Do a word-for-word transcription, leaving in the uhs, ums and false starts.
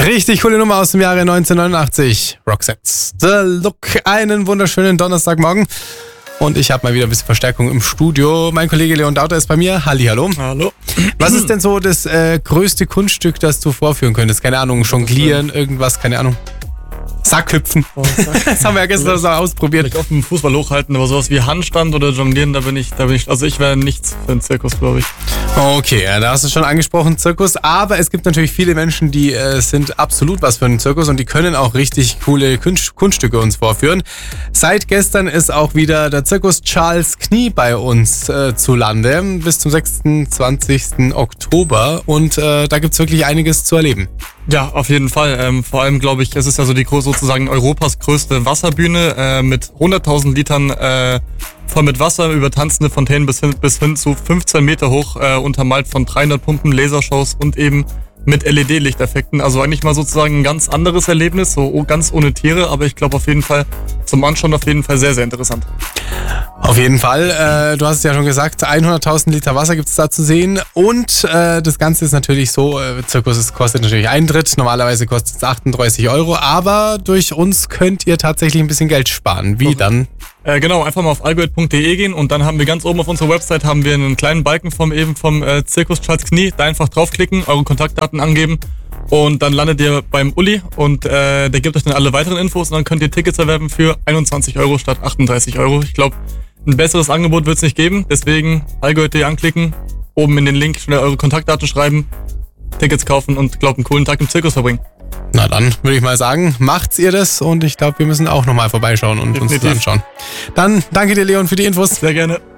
Richtig coole Nummer aus dem Jahre neunzehnhundertneunundachtzig. Roxette. The Look. Einen wunderschönen Donnerstagmorgen. Und ich habe mal wieder ein bisschen Verstärkung im Studio. Mein Kollege Leon Dauter ist bei mir. Hallihallo. Hallo. Was ist denn so das äh, größte Kunststück, das du vorführen könntest? Keine Ahnung, jonglieren, irgendwas, keine Ahnung. Sackhüpfen. Oh, das haben wir ja gestern so ausprobiert. Vielleicht auf dem Fußball hochhalten, aber sowas wie Handstand oder Jonglieren, da bin ich, da bin ich, also ich wäre nichts für einen Zirkus, glaube ich. Okay, ja, da hast du schon angesprochen, Zirkus. Aber es gibt natürlich viele Menschen, die äh, sind absolut was für einen Zirkus und die können auch richtig coole Kunst, Kunststücke uns vorführen. Seit gestern ist auch wieder der Zirkus Charles Knie bei uns äh, zu Lande bis zum sechsundzwanzigsten Oktober und äh, da gibt's wirklich einiges zu erleben. Ja, auf jeden Fall. Ähm, vor allem, glaube ich, es ist ja so die sozusagen Europas größte Wasserbühne äh, mit hunderttausend Litern äh, voll mit Wasser, über tanzende Fontänen bis hin, bis hin zu fünfzehn Meter hoch, äh, untermalt von dreihundert Pumpen, Lasershows und eben mit L E D-Lichteffekten. Also eigentlich mal sozusagen ein ganz anderes Erlebnis, so ganz ohne Tiere, aber ich glaube auf jeden Fall zum Anschauen auf jeden Fall sehr, sehr interessant. Auf jeden Fall. Äh, du hast es ja schon gesagt, hunderttausend Liter Wasser gibt es da zu sehen. Und äh, das Ganze ist natürlich so, äh, Zirkus ist, kostet natürlich Eintritt. Normalerweise kostet es achtunddreißig Euro. Aber durch uns könnt ihr tatsächlich ein bisschen Geld sparen. Wie okay. dann? Äh, genau, einfach mal auf allgold punkt de gehen und dann haben wir ganz oben auf unserer Website haben wir einen kleinen Balken vom eben vom äh, Zirkus Charles Knie. Da einfach draufklicken, eure Kontaktdaten angeben. Und dann landet ihr beim Uli und äh, der gibt euch dann alle weiteren Infos und dann könnt ihr Tickets erwerben für einundzwanzig Euro statt achtunddreißig Euro. Ich glaube, ein besseres Angebot wird es nicht geben, deswegen allgold punkt de anklicken, oben in den Link schnell eure Kontaktdaten schreiben, Tickets kaufen und glaubt einen coolen Tag im Zirkus verbringen. Na dann würde ich mal sagen, macht's ihr das und ich glaube, wir müssen auch nochmal vorbeischauen und Definitiv. uns das anschauen. Dann danke dir, Leon, für die Infos. Sehr gerne.